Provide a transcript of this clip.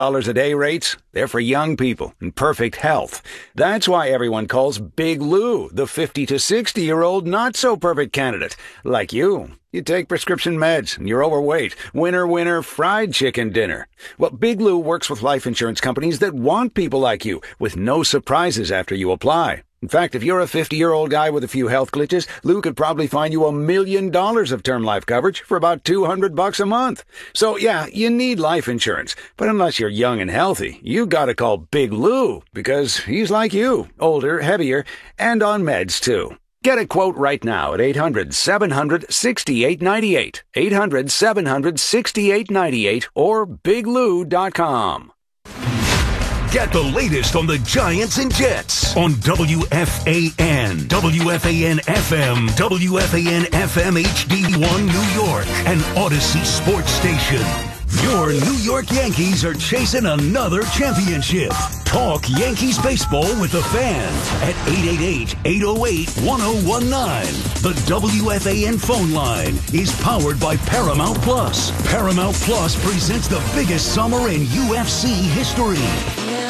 a day rates, they're for young people in perfect health. That's why everyone calls Big Lou the 50 to 60-year-old not-so-perfect candidate. Like you. You take prescription meds, and you're overweight. Winner, winner, fried chicken dinner. Well, Big Lou works with life insurance companies that want people like you, with no surprises after you apply. In fact, if you're a 50-year-old guy with a few health glitches, Lou could probably find you $1 million of term life coverage for about $200 a month. So, yeah, you need life insurance. But unless you're young and healthy, you gotta call Big Lou, because he's like you, older, heavier, and on meds, too. Get a quote right now at 800-700-6898, 800-700-6898, or biglou.com. Get the latest on the Giants and Jets on WFAN, WFAN FM, WFAN FM HD1 New York, and Odyssey Sports Station. Your New York Yankees are chasing another championship. Talk Yankees baseball with the Fan at 888-808-1019. The WFAN phone line is powered by Paramount Plus. Paramount Plus presents the biggest summer in UFC history.